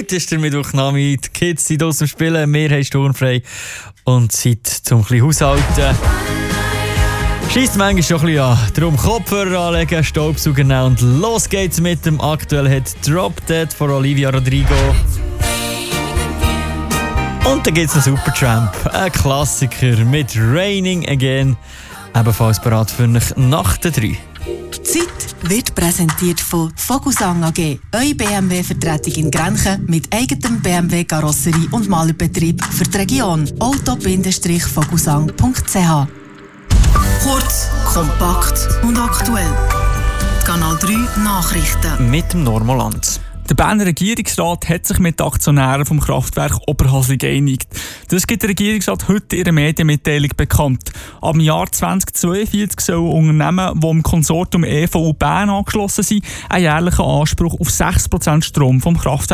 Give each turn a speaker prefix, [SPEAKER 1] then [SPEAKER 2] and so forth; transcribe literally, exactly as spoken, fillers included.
[SPEAKER 1] Heute ist der Mittwochnachmittag, die Kids sind aus dem Spielen, wir haben sturmfrei und Zeit zum ein bisschen haushalten. Scheisst manchmal schon ein bisschen an. Darum Kopfhörer anlegen, Staubsauger nehmen und los geht's mit dem aktuellen Hit Drop Dead von Olivia Rodrigo. Und dann gibt's noch Supertramp, ein Klassiker mit Raining Again, ebenfalls bereit für euch nach der drei.
[SPEAKER 2] Die Zeit wird präsentiert von Vogelsang A G, eure B M W-Vertretung in Grenchen mit eigenem B M W-Karosserie und Malerbetrieb für die Region. auto Vogelsang punkt c h. Kurz, kompakt und aktuell. Kanal drei Nachrichten.
[SPEAKER 1] Mit dem Normoland.
[SPEAKER 3] Der Berner Regierungsrat hat sich mit den Aktionären vom Kraftwerk Oberhasli geeinigt. Das gibt der Regierungsrat heute in ihrer Medienmitteilung bekannt. Ab dem Jahr zweitausendzweiundvierzig sollen Unternehmen, die im Konsortium E V U Bern angeschlossen sind, einen jährlichen Anspruch auf sechs Prozent Strom vom Kraftwerk